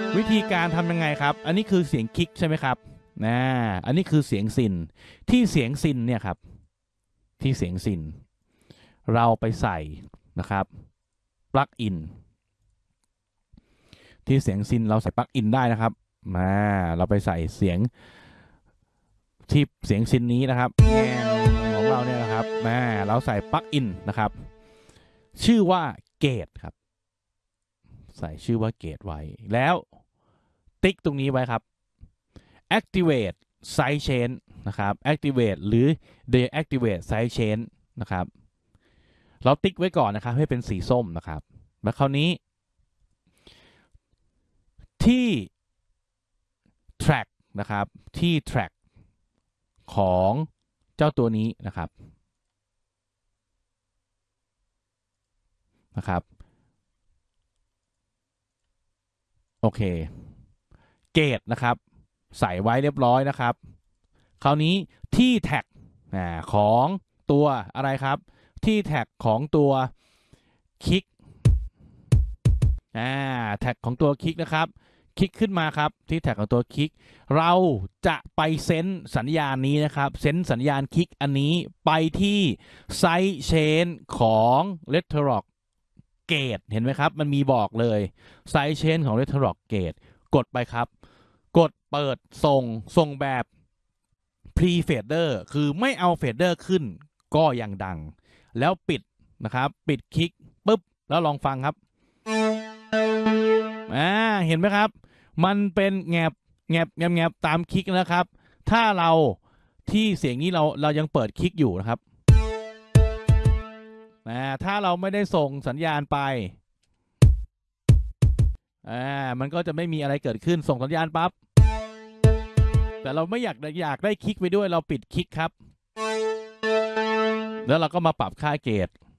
วิธีการทำยังไงครับอันนี้คือเสียงคลิกใช่ไหมครับอันนี้คือเสียงซินที่เสียงซินเนี่ยครับที่เสียงซินเราไปใส่นะครับปลั๊กอินที่เสียงซินเราใส่ปลั๊กอินได้นะครับเราไปใส่เสียงที่เสียงซินนี้นะครับแงนของเราเนี่ยนะครับเราใส่ปลั๊กอินนะครับชื่อว่าเกตครับใส่ชื่อว่าเกตไว้แล้วติ๊กตรงนี้ไว้ครับ activate side chain นะครับ activate หรือ deactivate side chain นะครับเราติ๊กไว้ก่อนนะครับให้เป็นสีส้มนะครับแล้วคราวนี้ที่ track นะครับที่ track ของเจ้าตัวนี้นะครับโอเคเกตนะครับใส่ไว้เรียบร้อยนะครับคราวนี้ที่แท็กของตัวอะไรครับที่แท็กของตัวคลิกแท็กของตัวคลิกนะครับคลิกขึ้นมาครับที่แท็กของตัวคลิกเราจะไปเซนสัญญาณนี้นะครับเซนสัญญาณคลิกอันนี้ไปที่ไซด์เชนของ Retrock Gate เห็นไหมครับมันมีบอกเลยไซด์เชนของ Retrock Gate กดไปครับกดเปิดส่งแบบ pre fader คือไม่เอาเฟดเดอร์ขึ้นก็ยังดังแล้วปิดนะครับปิดคลิกปุ๊บแล้วลองฟังครับเห็นไหมครับมันเป็นแงบตามคลิกนะครับถ้าเราที่เสียงนี้เรายังเปิดคลิกอยู่นะครับถ้าเราไม่ได้ส่งสัญญาณไปมันก็จะไม่มีอะไรเกิดขึ้นส่งสัญญาณปั๊บแต่เราไม่อยากได้คลิกไปด้วยเราปิดคลิกครับแล้วเราก็มาปรับค่าเกจ